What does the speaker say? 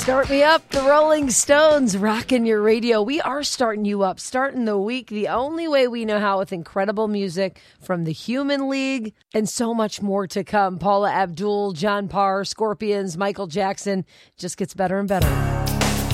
Start me up, the Rolling Stones, rocking your radio. We are starting you up, starting the week the only way we know how, with incredible music from the Human League and so much more to come. Paula Abdul, John Parr, Scorpions, Michael Jackson. Just gets better and better.